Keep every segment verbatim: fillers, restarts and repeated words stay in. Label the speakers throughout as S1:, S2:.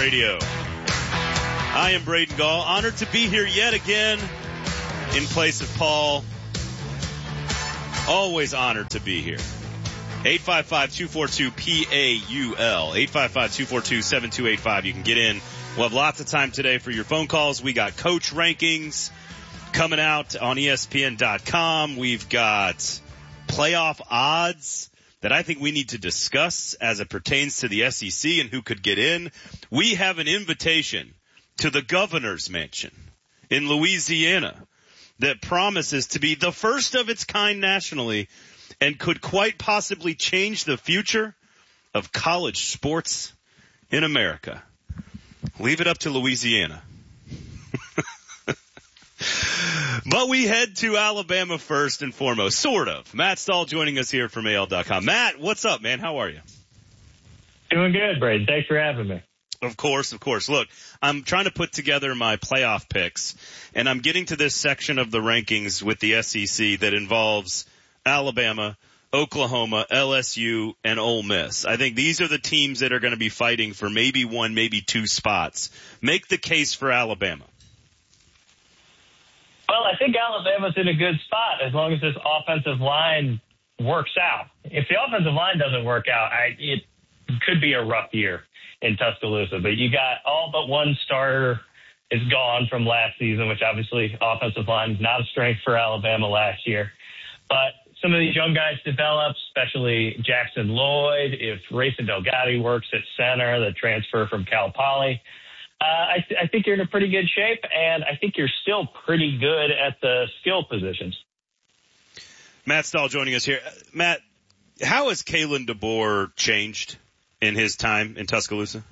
S1: Radio. I am Braden Gall, honored to be here yet again in place of Paul. Always honored to be here. eight five five, two four two, P A U L. eight five five, two four two, seven two eight five. You can get in. We'll have lots of time today for your phone calls. We got coach rankings coming out on E S P N dot com. We've got playoff odds that I think we need to discuss as it pertains to the S E C and who could get in. We have an invitation to the governor's mansion in Louisiana that promises to be the first of its kind nationally and could quite possibly change the future of college sports in America. Leave it up to Louisiana. But we head to Alabama first and foremost, sort of. Matt Stahl joining us here from A L dot com. Matt, what's up, man? How are you?
S2: Doing good, Braden. Thanks for having me.
S1: Of course, of course. Look, I'm trying to put together my playoff picks, and I'm getting to this section of the rankings with the S E C that involves Alabama, Oklahoma, L S U, and Ole Miss. I think these are the teams that are going to be fighting for maybe one, maybe two spots. Make the case for Alabama.
S2: Well, I think Alabama's in a good spot as long as this offensive line works out. If the offensive line doesn't work out, I, it could be a rough year in Tuscaloosa. But you got all but one starter is gone from last season, which obviously offensive line is not a strength for Alabama last year. But some of these young guys develop, especially Jackson Lloyd. If Rayson Delgado works at center, the transfer from Cal Poly. Uh, I, th- I think you're in a pretty good shape, and I think you're still pretty good at the skill positions.
S1: Matt Stahl joining us here. Matt, how has Kalen DeBoer changed in his time in Tuscaloosa?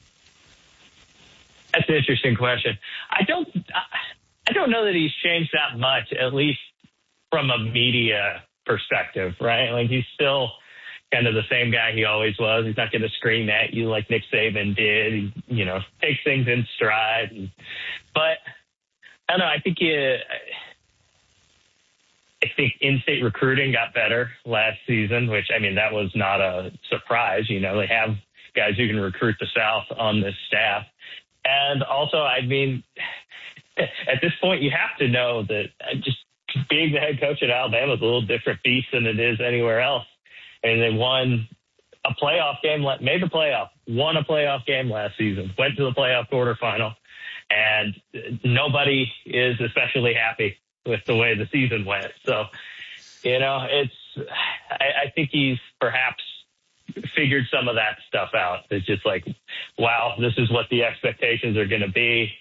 S2: That's an interesting question. I don't, I don't know that he's changed that much, at least from a media perspective, right? Like he's still kind of the same guy he always was. He's not going to scream at you like Nick Saban did. He, you know, takes things in stride. And, but I don't know. I think you, I think in-state recruiting got better last season, which, I mean, that was not a surprise. You know, they have guys who can recruit the South on this staff. And also, I mean, at this point, you have to know that just being the head coach at Alabama is a little different beast than it is anywhere else. And they won a playoff game, made the playoff, won a playoff game last season, went to the playoff quarterfinal, and nobody is especially happy with the way the season went. So, you know, it's, I, I think he's perhaps figured some of that stuff out. It's just like, wow, this is what the expectations are going to be.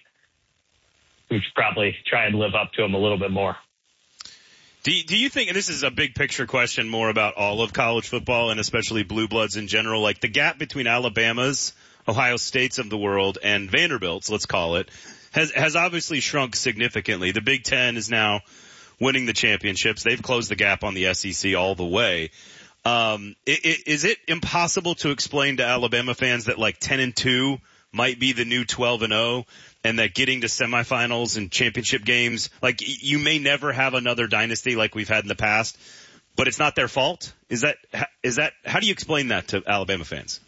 S2: We should probably try and live up to them a little bit more.
S1: Do you, do you think, and this is a big picture question more about all of college football and especially blue bloods in general, like the gap between Alabama's, Ohio State's of the world and Vanderbilt's, let's call it, has, has obviously shrunk significantly. The Big Ten is now winning the championships. They've closed the gap on the S E C all the way. Um, it, it, is it impossible to explain to Alabama fans that like ten and two might be the new twelve and oh? And that getting to semifinals and championship games, like you may never have another dynasty like we've had in the past, but it's not their fault? Is that, is that, how do you explain that to Alabama fans?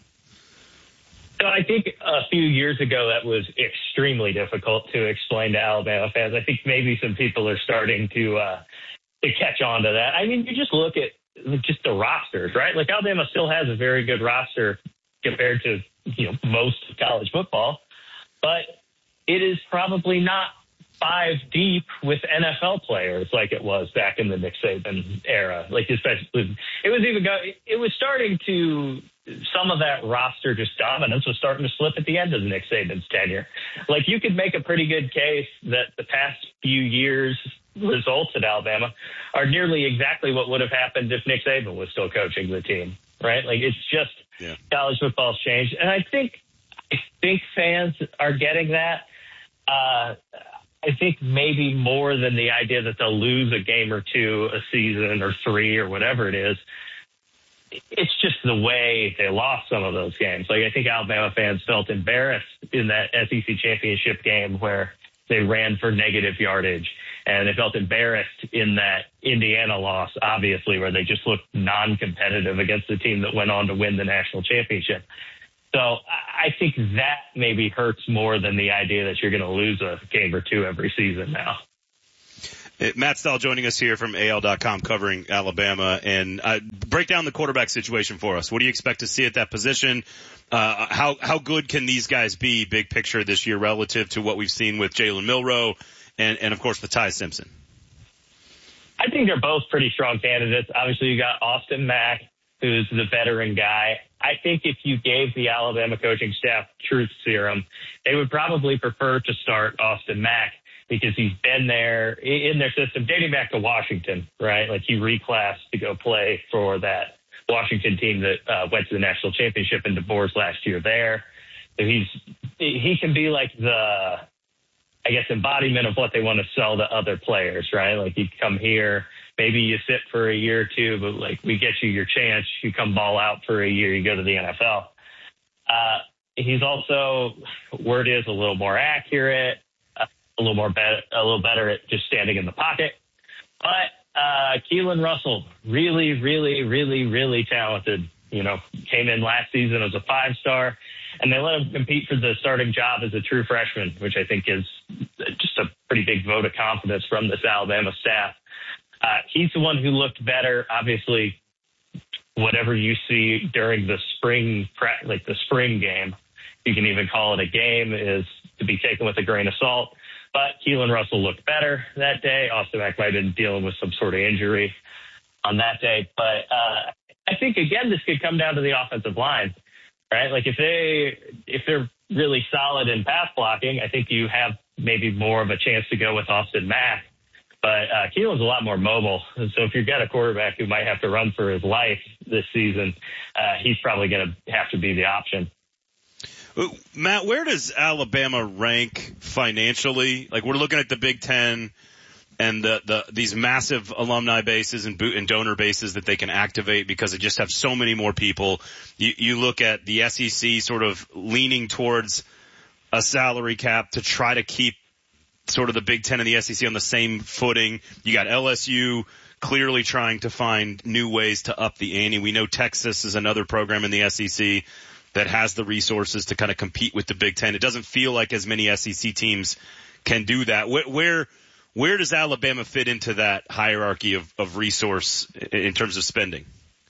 S2: So I think a few years ago that was extremely difficult to explain to Alabama fans. I think maybe some people are starting to, uh, to catch on to that. I mean, you just look at just the rosters, right? Like Alabama still has a very good roster compared to, you know, most college football, but it is probably not five deep with N F L players like it was back in the Nick Saban era. Like especially, it was even go, it was starting to, some of that roster just dominance was starting to slip at the end of the Nick Saban's tenure. Like you could make a pretty good case that the past few years results at Alabama are nearly exactly what would have happened if Nick Saban was still coaching the team, right? Like it's just yeah. College football's changed. And I think, I think fans are getting that. Uh, I think maybe more than the idea that they'll lose a game or two a season or three or whatever it is. It's just the way they lost some of those games. Like I think Alabama fans felt embarrassed in that S E C championship game where they ran for negative yardage, and they felt embarrassed in that Indiana loss, obviously, where they just looked non-competitive against the team that went on to win the national championship. So I think that maybe hurts more than the idea that you're going to lose a game or two every season now.
S1: Matt Stahl joining us here from A L dot com covering Alabama. And uh, break down the quarterback situation for us. What do you expect to see at that position? Uh, how how good can these guys be, big picture, this year relative to what we've seen with Jalen Milroe and, and, of course, with Ty Simpson?
S2: I think they're both pretty strong candidates. Obviously, you got Austin Mack, who's the veteran guy. I think if you gave the Alabama coaching staff truth serum, they would probably prefer to start Austin Mack, because he's been there in their system dating back to Washington, right? Like he reclassed to go play for that Washington team that uh, went to the national championship in DeBoer's last year there. So he's he can be like the, I guess, embodiment of what they want to sell to other players, right? Like you come here, maybe you sit for a year or two, but like we get you your chance. You come ball out for a year, you go to the N F L. Uh, he's also, word is, a little more accurate. A little more better, a little better at just standing in the pocket. But uh, Keelan Russell, really, really, really, really talented. You know, came in last season as a five-star, and they let him compete for the starting job as a true freshman, which I think is just a pretty big vote of confidence from this Alabama staff. Uh, he's the one who looked better. Obviously, whatever you see during the spring, like the spring game, you can even call it a game, is to be taken with a grain of salt. But Keelan Russell looked better that day. Austin Mack might have been dealing with some sort of injury on that day. But uh, I think, again, this could come down to the offensive line, right? Like if, they, if they're really solid in pass blocking, I think you have maybe more of a chance to go with Austin Mack. But uh, Keelan's a lot more mobile. And so if you've got a quarterback who might have to run for his life this season, uh, he's probably going to have to be the option.
S1: Matt, where does Alabama rank financially? Like we're looking at the Big Ten and the, the these massive alumni bases and, boot and donor bases that they can activate because they just have so many more people. You, you look at the S E C sort of leaning towards a salary cap to try to keep sort of the Big Ten and the S E C on the same footing. You got L S U clearly trying to find new ways to up the ante. We know Texas is another program in the S E C that has the resources to kind of compete with the Big Ten. It doesn't feel like as many S E C teams can do that. Where where, where does Alabama fit into that hierarchy of, of resource in terms of spending?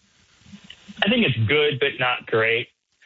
S2: I think it's good, but not great.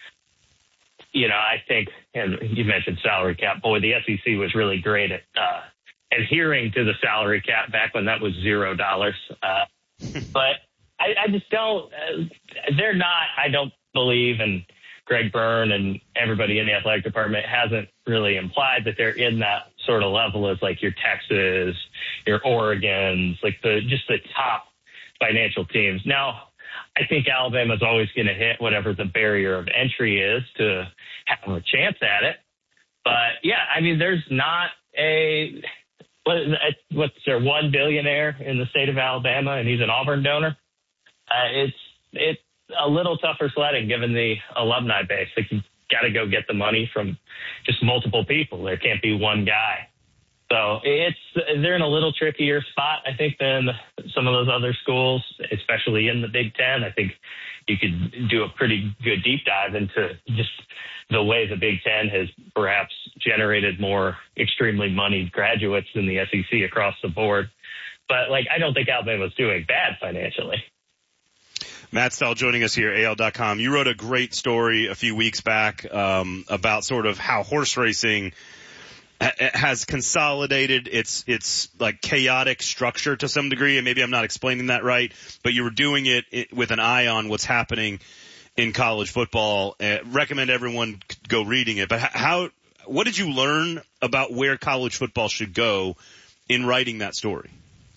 S2: You know, I think, and you mentioned salary cap. Boy, the S E C was really great at uh, adhering to the salary cap back when that was zero dollars. Uh, but I, I just don't, uh, they're not, I don't believe, and Greg Byrne and everybody in the athletic department hasn't really implied that they're in that sort of level as like your Texas, your Oregons, like the just the top financial teams. Now, I think Alabama's always going to hit whatever the barrier of entry is to have a chance at it. But yeah, I mean, there's not a, what, what's there, one billionaire in the state of Alabama, and he's an Auburn donor. Uh, it's, it's, a little tougher sledding given the alumni base. Like you got to go get the money from just multiple people. There can't be one guy. So it's, they're in a little trickier spot, I think, than some of those other schools, especially in the Big Ten. I think you could do a pretty good deep dive into just the way the Big Ten has perhaps generated more extremely moneyed graduates than the S E C across the board. But like, I don't think Alabama's doing bad financially.
S1: Matt Stahl joining us here, A L dot com. You wrote a great story a few weeks back um, about sort of how horse racing ha- has consolidated its its like chaotic structure to some degree, and maybe I'm not explaining that right, but you were doing it with an eye on what's happening in college football. Uh, recommend everyone go reading it. But how? What did you learn about where college football should go in writing that story?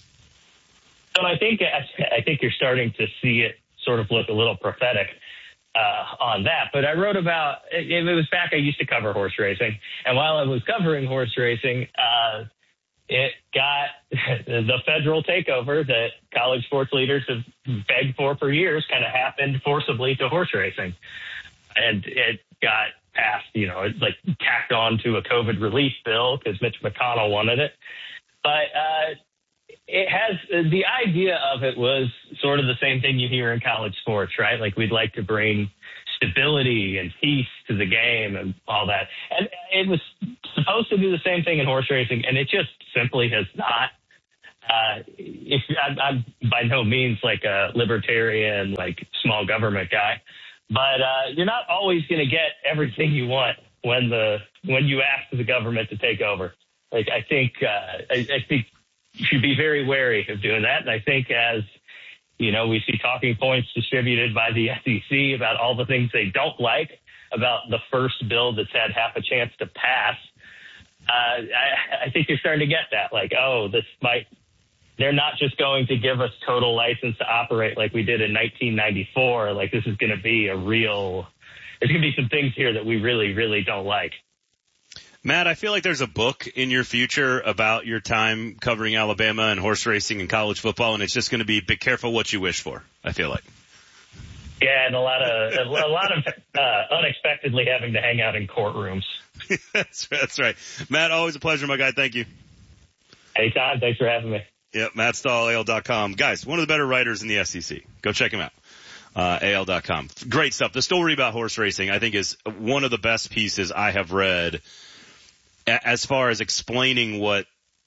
S2: So I think I think you're starting to see it sort of look a little prophetic uh, on that. But I wrote about, it, it was back, I used to cover horse racing. And while I was covering horse racing, uh, it got the federal takeover that college sports leaders have begged for for years kind of happened forcibly to horse racing. And it got passed, you know, it's like tacked on to a COVID relief bill because Mitch McConnell wanted it. But, uh, it has, the idea of it was sort of the same thing you hear in college sports, right? Like we'd like to bring stability and peace to the game and all that. And it was supposed to do the same thing in horse racing, and it just simply has not. Uh, if I'm, I'm by no means like a libertarian, like small government guy, but uh, you're not always going to get everything you want when the when you ask the government to take over. Like I think uh, I, I think you should be very wary of doing that. And I think as you know, we see talking points distributed by the S E C about all the things they don't like about the first bill that's had half a chance to pass. Uh, I, I think you're starting to get that. Like, oh, this might. They're not just going to give us total license to operate like we did in nineteen ninety-four. Like this is going to be a real, there's going to be some things here that we really, really don't like.
S1: Matt, I feel like there's a book in your future about your time covering Alabama and horse racing and college football, and it's just going to be be careful what you wish for, I feel like.
S2: Yeah, and a lot of, a lot of uh, unexpectedly having to hang out in courtrooms.
S1: that's, that's right. Matt, always a pleasure, my guy. Thank you.
S2: Anytime. Thanks for having me.
S1: Yep, Matt Stahl, A L dot com. Guys, one of the better writers in the S E C. Go check him out. Uh, A L dot com. Great stuff. The story about horse racing, I think, is one of the best pieces I have read as far as explaining what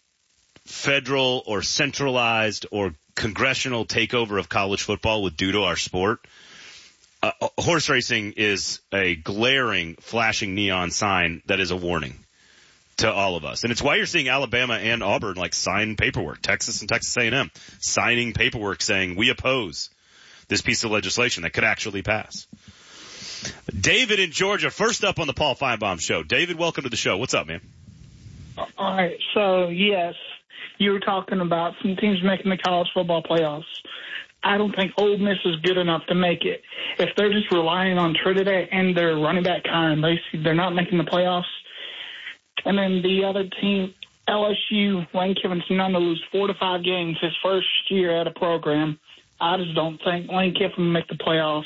S1: federal or centralized or congressional takeover of college football would do to our sport. Uh, horse racing is a glaring, flashing neon sign that is a warning to all of us. And it's why you're seeing Alabama and Auburn like sign paperwork, Texas and Texas A and M signing paperwork saying we oppose this piece of legislation that could actually pass. David in Georgia, first up on the Paul Feinbaum Show. David, welcome to the show. What's up, man?
S3: All right. So, yes, you were talking about some teams making the college football playoffs. I don't think Ole Miss is good enough to make it. If they're just relying on Trinidad and their running back Kyron Lacy, they're not making the playoffs. And then the other team, L S U, Lane Kiffin's known to lose four to five games his first year at a program. I just don't think Lane Kiffin will make the playoffs.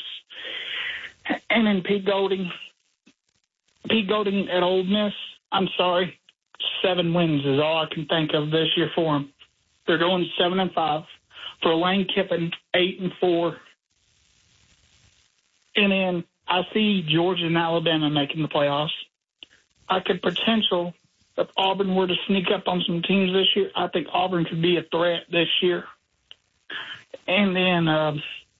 S3: And then Pete Golding, Pete Golding at Ole Miss, I'm sorry, seven wins is all I can think of this year for him. They're going seven and five. For Lane Kiffin, eight and four. And then I see Georgia and Alabama making the playoffs. I could potential, if Auburn were to sneak up on some teams this year, I think Auburn could be a threat this year. And then uh,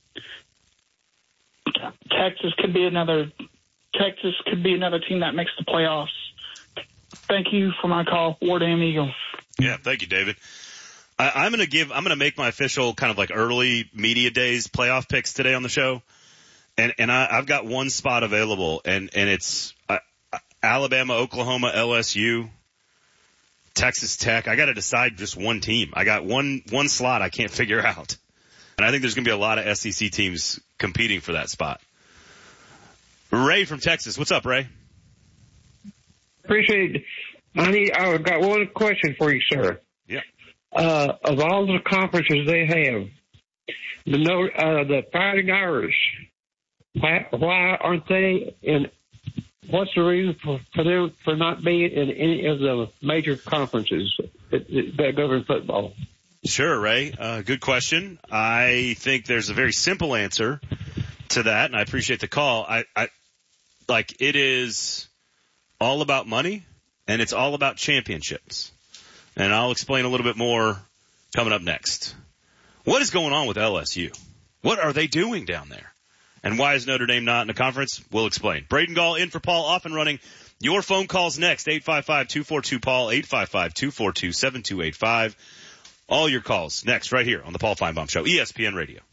S3: Texas could be another. Texas could be another team that makes the playoffs. Thank you for my call, War Damn Eagle.
S1: Yeah, thank you, David. I, I'm going to give. I'm going to make my official kind of like early media days playoff picks today on the show, and and I, I've got one spot available, and and it's. I, Alabama, Oklahoma, L S U, Texas Tech. I got to decide just one team. I got one one slot I can't figure out. And I think there's going to be a lot of S E C teams competing for that spot. Ray from Texas. What's up, Ray?
S4: Appreciate it. I need, I've got one question for you, sir.
S1: Yeah.
S4: Uh, of all the conferences they have, the, no, uh, the Fighting Irish, why, why aren't they in What's the reason for, for them for not being in any of the major conferences that, that govern football?
S1: Sure, Ray. Uh, good question. I think there's a very simple answer to that, and I appreciate the call. I, I like it is all about money, and it's all about championships. And I'll explain a little bit more coming up next. What is going on with L S U? What are they doing down there? And why is Notre Dame not in the conference? We'll explain. Braden Gall in for Paul, off and running. Your phone calls next, eight five five, two four two, Paul, eight five five, two four two, seven two eight five. All your calls next right here on the Paul Feinbaum Show, E S P N Radio.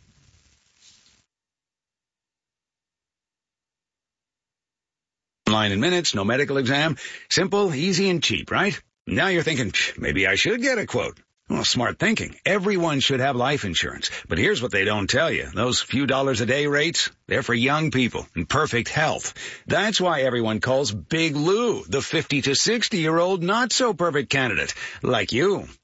S5: Online in minutes, no medical exam. Simple, easy, and cheap, right? Now you're thinking, maybe I should get a quote. Well, smart thinking. Everyone should have life insurance. But here's what they don't tell you. Those few dollars a day rates, they're for young people in perfect health. That's why everyone calls Big Lou the fifty to sixty-year-old not-so-perfect candidate, like you.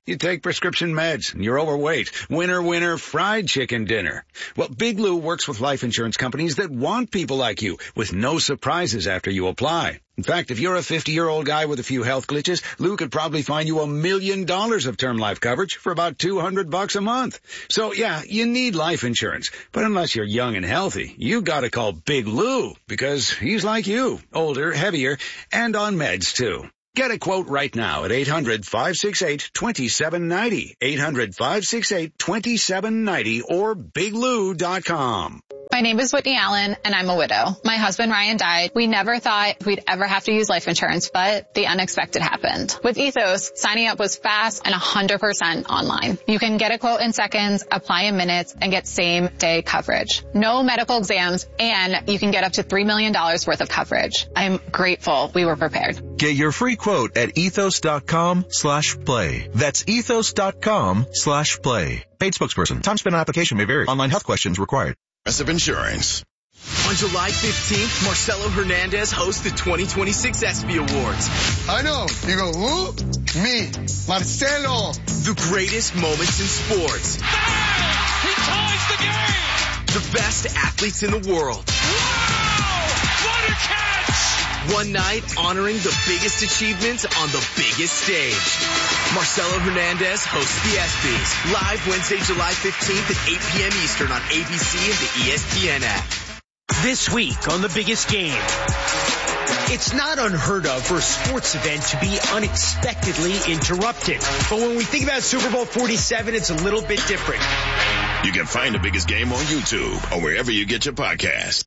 S5: You take prescription meds and you're overweight. Winner, winner, fried chicken dinner. Well, Big Lou works with life insurance companies that want people like you with no surprises after you apply. In fact, if you're a fifty-year-old guy with a few health glitches, Lou could probably find you a million dollars of term life coverage for about two hundred bucks a month. So yeah, you need life insurance. But unless you're young and healthy, you gotta call Big Lou because he's like you, older, heavier, and on meds too. Get a quote right now at eight hundred, five six eight, two seven nine zero, eight hundred, five six eight, two seven nine zero, or big lou dot com.
S6: My name is Whitney Allen, and I'm a widow. My husband, Ryan, died. We never thought we'd ever have to use life insurance, but the unexpected happened. With Ethos, signing up was fast and one hundred percent online. You can get a quote in seconds, apply in minutes, and get same-day coverage. No medical exams, and you can get up to three million dollars worth of coverage. I'm grateful we were prepared.
S7: Get your free quote at ethos.com slash play. That's ethos.com slash play. Paid spokesperson. Time spent on application may vary. Online health questions required.
S8: Progressive Insurance.
S9: On July fifteenth, Marcelo Hernandez hosts the twenty twenty-six ESPY Awards.
S10: I know. You go, who? Me, Marcelo.
S9: The greatest moments in sports.
S11: Ah! He ties the game!
S9: The best athletes in the world.
S11: Wow! What a catch!
S9: One night honoring the biggest achievements on the biggest stage. Marcelo Hernandez hosts the ESPYs. Live Wednesday, July fifteenth at eight p.m. Eastern on A B C and the E S P N app.
S12: This week on The Biggest Game. It's not unheard of for a sports event to be unexpectedly interrupted. But when we think about Super Bowl forty-seven, it's a little bit different.
S8: You can find The Biggest Game on YouTube or wherever you get your podcast.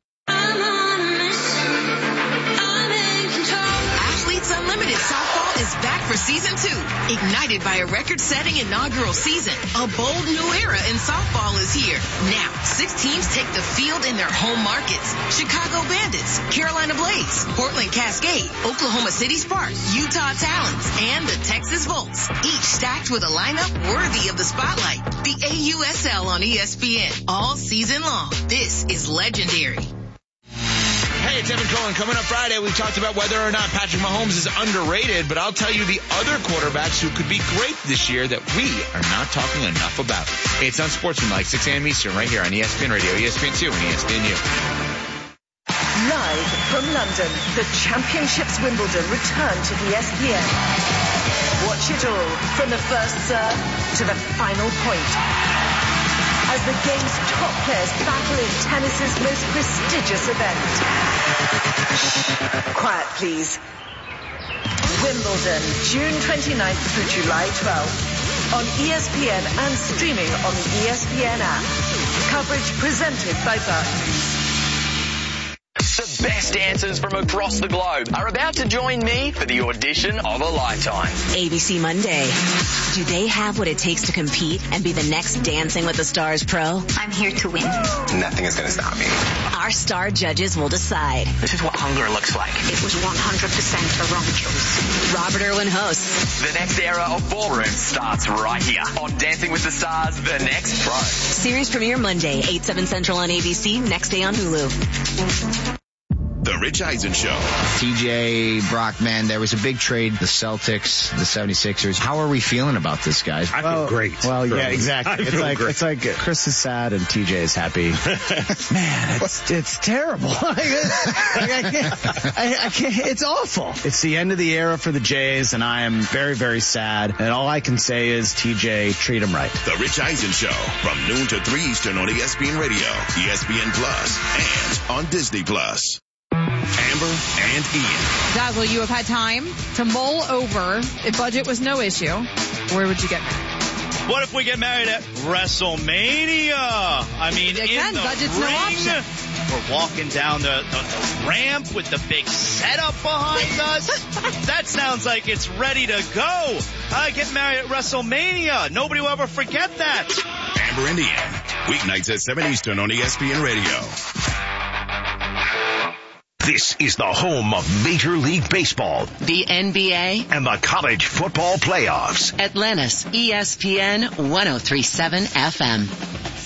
S13: Athletes Unlimited Softball is back for season two. Ignited by a record-setting inaugural season, a bold new era in softball is here. Now, six teams take the field in their home markets. Chicago Bandits, Carolina Blades, Portland Cascade, Oklahoma City Sparks, Utah Talons, and the Texas Volts. Each stacked with a lineup worthy of the spotlight. The A U S L on E S P N all season long. This is legendary.
S14: Hey, it's Evan Cohen. Coming up Friday, we talked about whether or not Patrick Mahomes is underrated, but I'll tell you the other quarterbacks who could be great this year that we are not talking enough about. It's Unsportsmanlike, six a.m. Eastern, right here on E S P N Radio, E S P N two, and E S P N U.
S15: Live from London, the Championships Wimbledon return to E S P N. Watch it all from the first serve to the final point, as the game's top players battle in tennis's most prestigious event. Quiet, please. Wimbledon, June twenty-ninth through July twelfth. On E S P N and streaming on the E S P N app. Coverage presented by Barclays.
S16: The best dancers from across the globe are about to join me for the audition of a lifetime.
S17: A B C Monday. Do they have what it takes to compete and be the next Dancing with the Stars pro?
S18: I'm here to win.
S19: Nothing is going to stop me.
S17: Our star judges will decide.
S16: This is what hunger looks like.
S18: It was one hundred percent the wrong choice.
S17: Robert Irwin hosts.
S16: The next era of ballroom starts right here on Dancing with the Stars, The Next Pro.
S17: Series premiere Monday, eight, seven Central on A B C, next day on Hulu.
S8: The Rich Eisen Show.
S20: T J, Brock, man, there was a big trade. The Celtics, the seventy-sixers. How are we feeling about this, guys?
S21: I feel well, great. Well, yeah, exactly. It's like, great. it's like Chris is sad and T J is happy. Man, it's, it's terrible. like, I can't, I, I can't, it's awful. It's the end of the era for the Jays, and I am very, very sad. And all I can say is, T J, treat him right.
S8: The Rich Eisen Show, from noon to three Eastern on E S P N Radio, E S P N Plus, and on Disney Plus. Amber and Ian.
S22: Dazzle, you have had time to mull over if budget was no issue. Where would you get married?
S1: What if we get married at WrestleMania? I mean,
S22: you
S1: in
S22: can.
S1: the
S22: Budget's
S1: ring,
S22: no option.
S1: We're walking down the, the, the ramp with the big setup behind us. That sounds like it's ready to go. I get married at WrestleMania. Nobody will ever forget that.
S8: Amber and Ian, weeknights at seven Eastern on E S P N Radio.
S23: This is the home of Major League Baseball,
S24: the N B A,
S23: and the college football playoffs.
S24: Atlantis, E S P N ten thirty-seven F M.